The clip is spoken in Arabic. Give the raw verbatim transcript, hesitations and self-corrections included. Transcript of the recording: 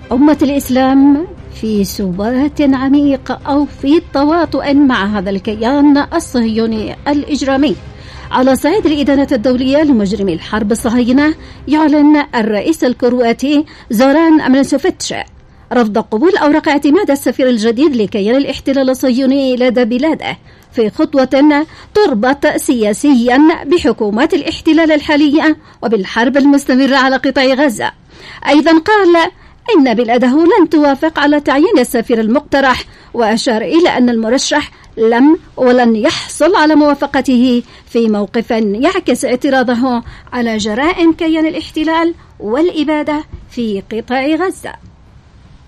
أمة الإسلام في سبات عميق أو في تواطؤ مع هذا الكيان الصهيوني الإجرامي. على صعيد الإدانة الدولية لمجرمي الحرب الصهاينة، يعلن الرئيس الكرواتي زوران ميلوشيفيتش رفض قبول أوراق اعتماد السفير الجديد لكيان الاحتلال الصهيوني لدى بلاده في خطوة تربط سياسيا بحكومات الاحتلال الحالية وبالحرب المستمرة على قطاع غزة. أيضا قال إن بلاده لن توافق على تعيين السفير المقترح، وأشار إلى أن المرشح لم ولن يحصل على موافقته في موقف يعكس اعتراضه على جرائم كيان الاحتلال والإبادة في قطاع غزة.